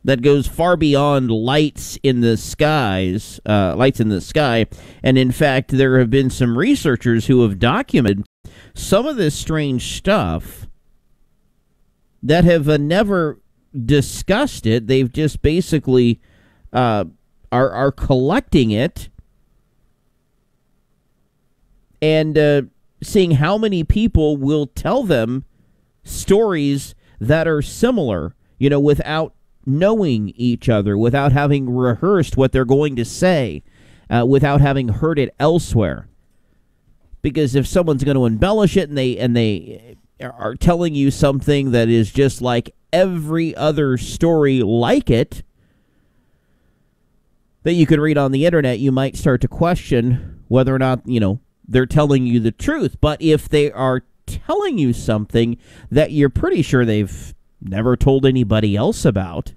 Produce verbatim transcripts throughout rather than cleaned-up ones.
that goes far beyond lights in the skies, uh, lights in the sky. And in fact, there have been some researchers who have documented some of this strange stuff that have uh, never discussed it. They've just basically uh, are are collecting it and uh, seeing how many people will tell them stories that are similar, you know, without knowing each other, without having rehearsed what they're going to say, uh, without having heard it elsewhere. Because if someone's going to embellish it and they and they are telling you something that is just like every other story like it that you could read on the internet, you might start to question whether or not, you know, they're telling you the truth. But if they are telling you something that you're pretty sure they've never told anybody else about,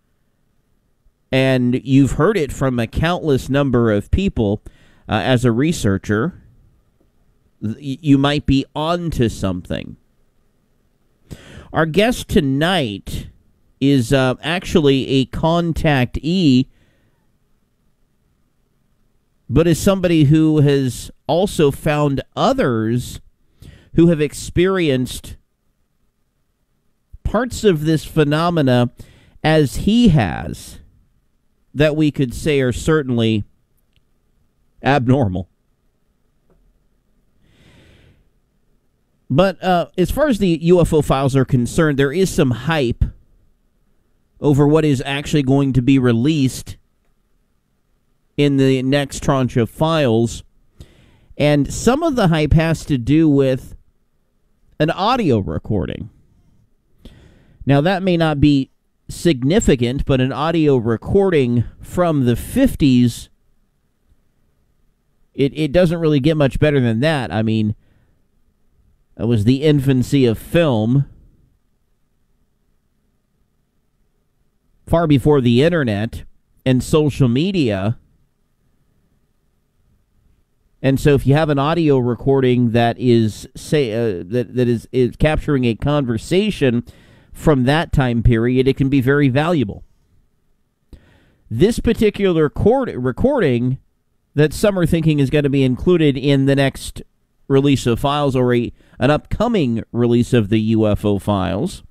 and you've heard it from a countless number of people uh, as a researcher, th- you might be onto something. Our guest tonight is uh, actually a contactee, but is somebody who has also found others who have experienced parts of this phenomena as he has, that we could say are certainly abnormal. But uh, as far as the U F O files are concerned, there is some hype over what is actually going to be released in the next tranche of files. And some of the hype has to do with an audio recording. Now, that may not be significant, but an audio recording from the fifties, it, it doesn't really get much better than that. I mean, it was the infancy of film, far before the internet and social media. And so if you have an audio recording that is say uh, that that is, is capturing a conversation from that time period, it can be very valuable. This particular record, recording that some are thinking is going to be included in the next release of files, or a, an upcoming release of the U F O files,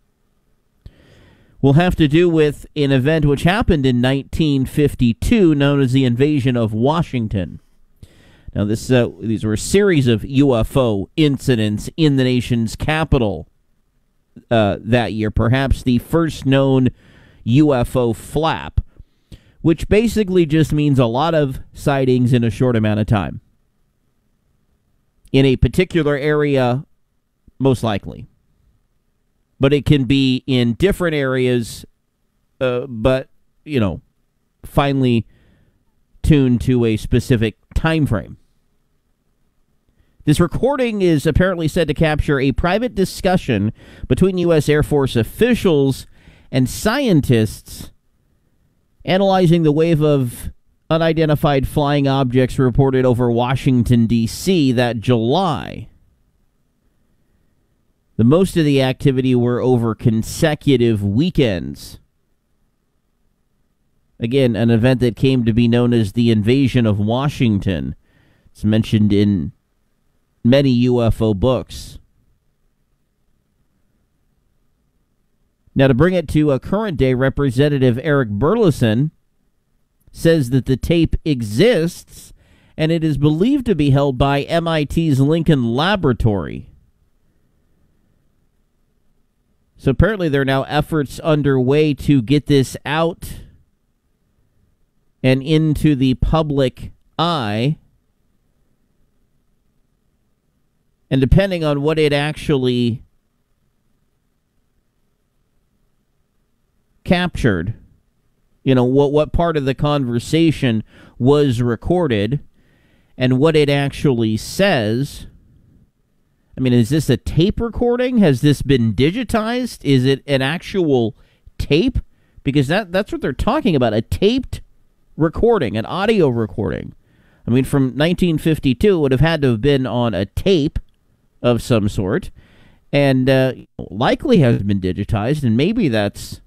will have to do with an event which happened in nineteen fifty-two, known as the invasion of Washington. Now, this uh, these were a series of U F O incidents in the nation's capital uh, that year, perhaps the first known U F O flap, which basically just means a lot of sightings in a short amount of time. In a particular area, most likely. But it can be in different areas, uh, but, you know, finely tuned to a specific time frame. This recording is apparently said to capture a private discussion between U S Air Force officials and scientists analyzing the wave of unidentified flying objects reported over Washington, D C that July. The most of the activity were over consecutive weekends. Again, an event that came to be known as the invasion of Washington. It's mentioned in many U F O books. Now, to bring it to a current day, Representative Eric Burleson says that the tape exists, and it is believed to be held by M I T's Lincoln Laboratory. So apparently there are now efforts underway to get this out and into the public eye. And depending on what it actually captured, you know, what, what part of the conversation was recorded and what it actually says. I mean, is this a tape recording? Has this been digitized? Is it an actual tape? Because that that's what they're talking about, a taped recording, an audio recording. I mean, from nineteen fifty-two, it would have had to have been on a tape of some sort, and uh, likely has been digitized, and maybe that's